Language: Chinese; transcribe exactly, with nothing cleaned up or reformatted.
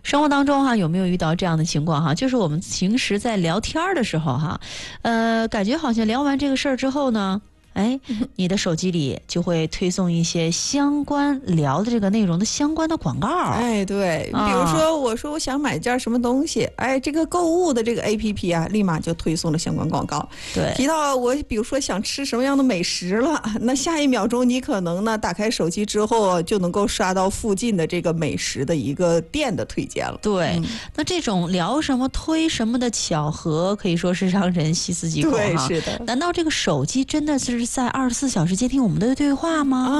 生活当中哈有没有遇到这样的情况哈？就是我们平时在聊天的时候哈，呃，感觉好像聊完这个事儿之后呢，哎，你的手机里就会推送一些相关聊的这个内容的相关的广告。 哎，对， 啊比如说我说我想买件什么东西，哎，这个购物的这个 A P P 啊，立马就推送了相关广告。 对， 提到我比如说想吃什么样的美食了，那下一秒钟你可能呢打开手机之后就能够刷到附近的这个美食的一个店的推荐了。 对， 嗯那这种聊什么推什么的巧合，可以说是让人细思极恐对， 哈。 是的。 难道这个手机真的是在二十四小时监听我们的对话吗？ 啊